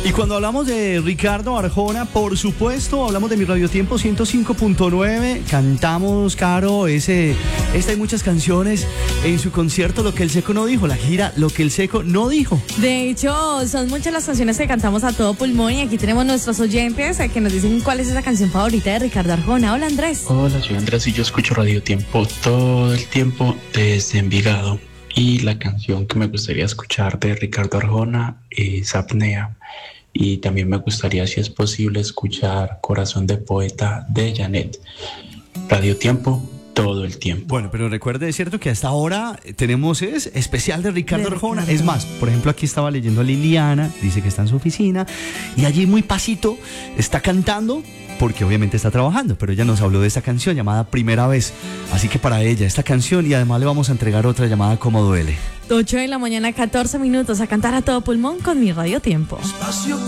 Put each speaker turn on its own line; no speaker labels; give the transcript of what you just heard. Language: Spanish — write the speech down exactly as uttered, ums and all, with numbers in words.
Y cuando hablamos de Ricardo Arjona, por supuesto, hablamos de Mi Radio Tiempo ciento cinco punto nueve. Cantamos, Caro, ese, esta y muchas canciones en su concierto Lo que el Seco no dijo, la gira Lo que el Seco no dijo.
De hecho, son muchas las canciones que cantamos a todo pulmón y aquí tenemos nuestros oyentes que nos dicen cuál es esa canción favorita de Ricardo Arjona. Hola, Andrés.
Hola, soy Andrés y yo escucho Radio Tiempo todo el tiempo desde Envigado. Y la canción que me gustaría escuchar de Ricardo Arjona es Apnea. Y también me gustaría, si es posible, escuchar Corazón de Poeta de Janet. Radio Tiempo todo el tiempo.
Bueno, pero recuerde, es cierto que hasta ahora tenemos es especial de Ricardo de Arjona. Ricardo. Es más, por ejemplo, aquí estaba leyendo a Liliana, dice que está en su oficina y allí muy pasito está cantando, porque obviamente está trabajando, pero ella nos habló de esta canción llamada Primera Vez. Así que para ella, esta canción, y además le vamos a entregar otra llamada Como Duele.
ocho de la mañana, catorce minutos, a cantar a todo pulmón con Mi Radio Tiempo. Espacio